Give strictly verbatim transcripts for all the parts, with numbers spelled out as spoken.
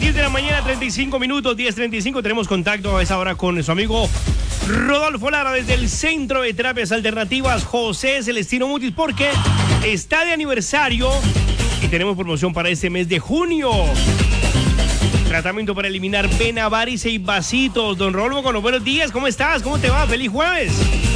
diez de la mañana, treinta y cinco minutos, diez treinta y cinco. Tenemos contacto a esa hora con su amigo Rodolfo Lara desde el Centro de Terapias Alternativas José Celestino Mutis, porque está de aniversario y tenemos promoción para este mes de junio. Tratamiento para eliminar vena, varice y vasitos. Don Rodolfo, con los buenos días, ¿cómo estás? ¿Cómo te va? ¡Feliz jueves!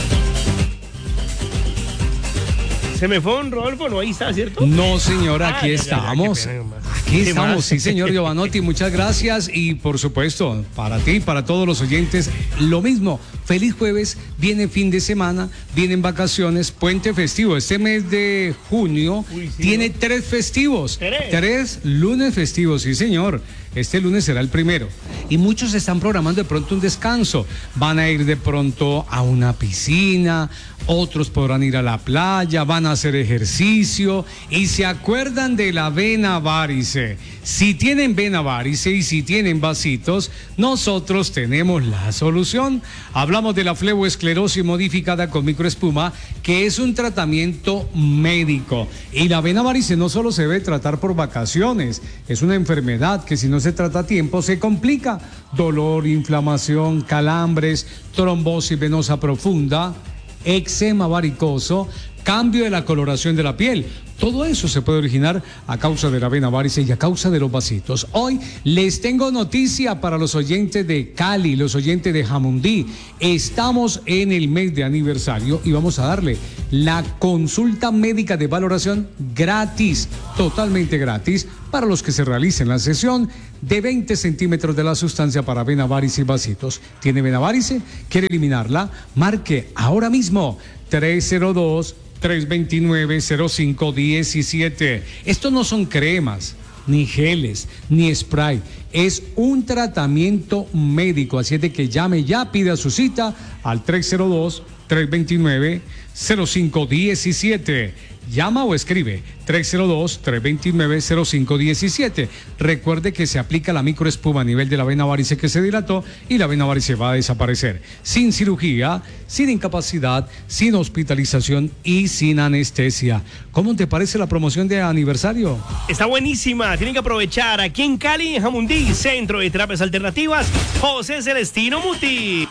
¿Se me fue un Rodolfo? No, ahí está, ¿cierto? No, señor, aquí ah, estamos. Ya, ya, pena, aquí estamos, sí, señor Giovanotti, muchas gracias. Y por supuesto, para ti, para todos los oyentes, lo mismo. Feliz jueves, viene fin de semana, vienen vacaciones, puente festivo. Este mes de junio Uy, sí, tiene ¿no? tres festivos. ¿Tres? Tres lunes festivos, sí, señor. Este lunes será el primero. Y muchos están programando de pronto un descanso. Van a ir de pronto a una piscina, otros podrán ir a la playa, van a hacer ejercicio y se acuerdan de la vena varice. Si tienen vena varice y si tienen vasitos, nosotros tenemos la solución. Hablamos de la fleboesclerosis modificada con microespuma, que es un tratamiento médico. Y la vena varice no solo se debe tratar por vacaciones, es una enfermedad que si no se trata a tiempo se complica. Dolor, inflamación, calambres, trombosis venosa profunda, eczema varicoso, cambio de la coloración de la piel. Todo eso se puede originar a causa de la vena varice y a causa de los vasitos. Hoy les tengo noticia para los oyentes de Cali, los oyentes de Jamundí. Estamos en el mes de aniversario y vamos a darle la consulta médica de valoración gratis, totalmente gratis, para los que se realicen la sesión de veinte centímetros de la sustancia para vena varice y vasitos. ¿Tiene vena varice? ¿Quiere eliminarla? Marque ahora mismo tres cero dos, tres dos nueve, cero cinco uno siete. Estos no son cremas, ni geles, ni spray. Es un tratamiento médico. Así es de que llame ya, pida su cita al tres cero dos, tres dos nueve, cero cinco uno siete. Llama o escribe tres cero dos, tres dos nueve, cero cinco uno siete. Recuerde que se aplica la microespuma a nivel de la vena varice que se dilató y la vena varice va a desaparecer. Sin cirugía, sin incapacidad, sin hospitalización y sin anestesia. ¿Cómo te parece la promoción de aniversario? Está buenísima. Tienen que aprovechar aquí en Cali, en Jamundí, Centro de Terapias Alternativas José Celestino Mutis.